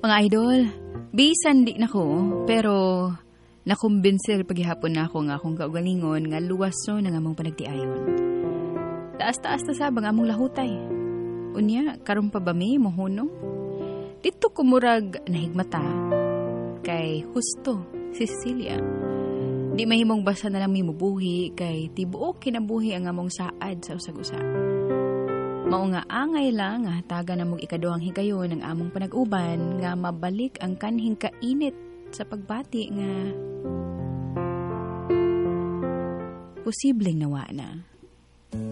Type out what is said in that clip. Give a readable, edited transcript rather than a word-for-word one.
Mga idol, bisan di nako, pero nakumbinsil paghihapon na ako nga akong kaugalingon nga luwaso na nga mong panagtiayon. Taas-taas na sabang among lahutay. Unya, karon pa ba mi mohunong? Dito kumurag nahigmata kay Justo, Cecilia. Di mahimong basa na lang mi mubuhi kay tibuok kinabuhi ang among saad sa usag-usa. Mao nga angay lang nga hatagan na mong ikaduhang higayon ng among panag-uban nga mabalik ang kanhing kainit sa pagbati nga posibleng nawa na.